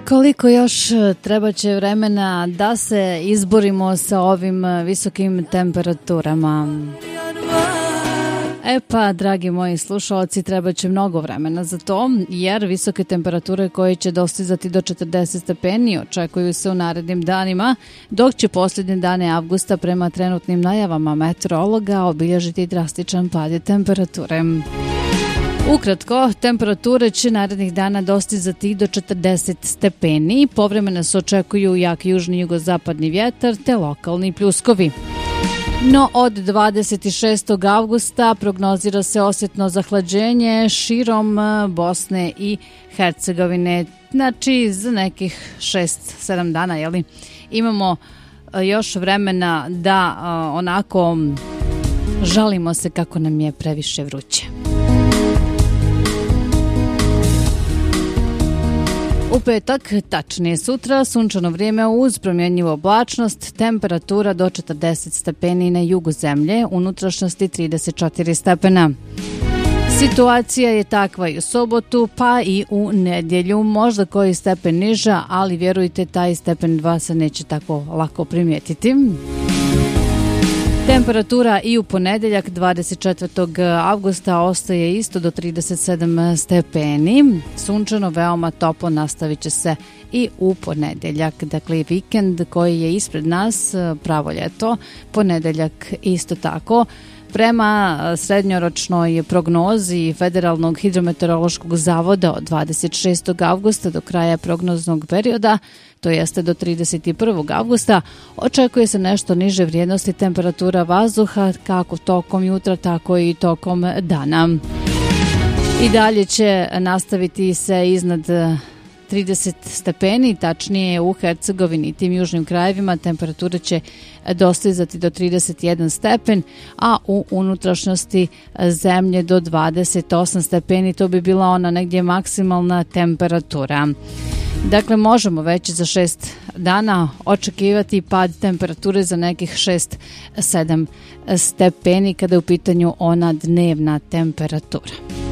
Koliko još treba će vremena da se izborimo sa ovim visokim temperaturama? E pa, dragi moji slušalci, treba će mnogo vremena za to, jer visoke temperature koje će dostizati do 40 stepeni očekuju se u narednim danima, dok će posljednje dane avgusta prema trenutnim najavama meteorologa obilježiti drastičan pad temperature. Ukratko, temperature će narednih dana dostizati do 40 stepeni, povremeno se očekuju jak južni i jugozapadni vjetar te lokalni pljuskovi. No od 26. avgusta prognozira se osjetno zahlađenje širom Bosne i Hercegovine. Znači za nekih 6-7 dana, jeli? Imamo još vremena da onako žalimo se kako nam je previše vruće. U petak, tačnije sutra, sunčano vrijeme uz promjenjivu oblačnost, temperatura do 40 stepeni na jugu zemlje, unutrašnjosti 34 stepena. Situacija je takva i u sobotu, pa i u nedjelju, možda koji stepen niža, ali vjerujte, taj stepen 2 se neće tako lako primijetiti. Temperatura i u ponedeljak 24. avgusta ostaje isto do 37 stepeni. Sunčano, veoma toplo, nastavit će se i u ponedeljak. Dakle, vikend koji je ispred nas, pravo ljeto, ponedeljak isto tako. Prema srednjoročnoj prognozi Federalnog hidrometeorološkog zavoda od 26. avgusta do kraja prognoznog perioda, to jeste do 31. avgusta, očekuje se nešto niže vrijednosti temperatura vazduha kako tokom jutra, tako i tokom dana. I dalje će nastaviti se iznad 30 stepeni, tačnije u Hercegovini i tim južnim krajevima temperatura će dostizati do 31 stepen, a u unutrašnjosti zemlje do 28 stepeni, to bi bila ona negdje maksimalna temperatura. Dakle, možemo već za 6 dana očekivati pad temperature za nekih 6-7 stepeni kada je u pitanju ona dnevna temperatura.